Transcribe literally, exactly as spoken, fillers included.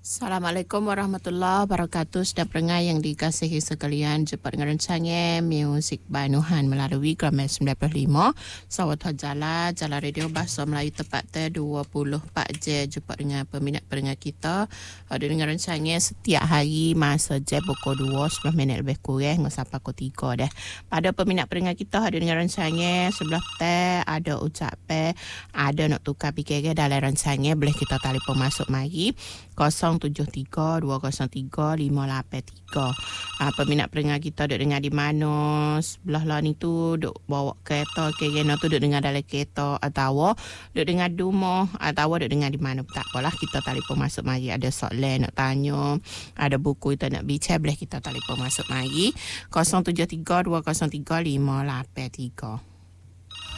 Assalamualaikum warahmatullahi wabarakatuh. Sedang pendengar yang dikasihi sekalian, jumpa dengan rancangan Muzik Banuhan melalui Gramer sembilan puluh lima Sawat Jala, Jala Radio Bahasa Melayu tepatnya dua puluh empat jam. Jumpa dengan peminat-peminat kita ada dengan rancangan setiap hari masa jam pukul dua, sepuluh minit lebih kurang sampai pukul tiga dah. Pada peminat-peminat kita ada dengan rancangan sebelah teh, ada ucapan, ada nak tukar fikiran dalam rancangan, boleh kita telefon masuk mari kosong tujuh tiga dua kosong tiga lima lapan tiga. Ah, peminat pendengar kita duduk dengar di mana sebelah lah ni tu, duduk bawa kereta, kerana tu duduk dengar dalam kereta, atau duduk dengar di rumah, atau duduk dengar di mana, tak apalah, kita telefon masuk mari. Ada soalan nak tanya, ada buku kita nak bincang, boleh kita telefon masuk mari kosong tujuh tiga dua kosong tiga lima lapan tiga.